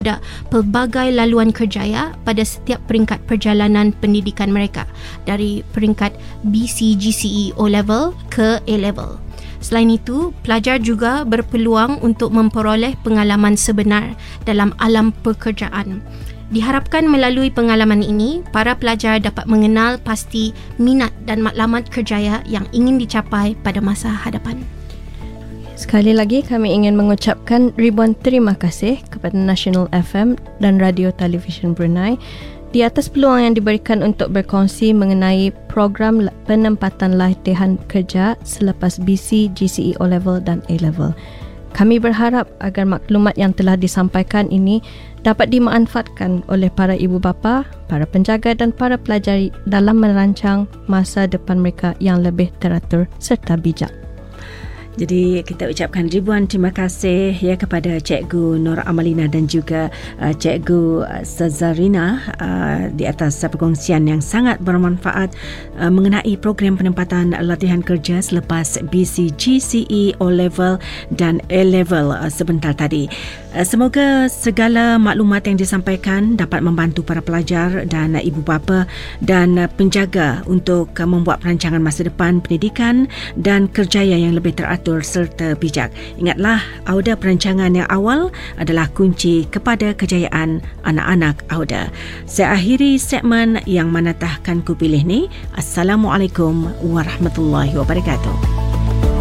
kepada pelbagai laluan kerjaya pada setiap peringkat perjalanan pendidikan mereka, dari peringkat BC GCE O-Level ke A-Level. Selain itu, pelajar juga berpeluang untuk memperoleh pengalaman sebenar dalam alam pekerjaan. Diharapkan melalui pengalaman ini, para pelajar dapat mengenal pasti minat dan matlamat kerjaya yang ingin dicapai pada masa hadapan. Sekali lagi kami ingin mengucapkan ribuan terima kasih kepada National FM dan Radio Television Brunei di atas peluang yang diberikan untuk berkongsi mengenai program penempatan latihan kerja selepas BC, GCE O-Level dan A-Level. Kami berharap agar maklumat yang telah disampaikan ini dapat dimanfaatkan oleh para ibu bapa, para penjaga dan para pelajar dalam merancang masa depan mereka yang lebih teratur serta bijak. Jadi kita ucapkan ribuan terima kasih ya kepada Cikgu Nur Amalina dan juga Cikgu Sazarina di atas perkongsian yang sangat bermanfaat mengenai program penempatan latihan kerja selepas BC, GCE, O-Level dan A-Level sebentar tadi. Semoga segala maklumat yang disampaikan dapat membantu para pelajar dan ibu bapa dan penjaga untuk membuat perancangan masa depan pendidikan dan kerjaya yang lebih teratur serta bijak. Ingatlah, auda perancangan yang awal adalah kunci kepada kejayaan anak-anak auda. Saya akhiri segmen yang Manatahkan Ku Pilih ni. Assalamualaikum warahmatullahi wabarakatuh.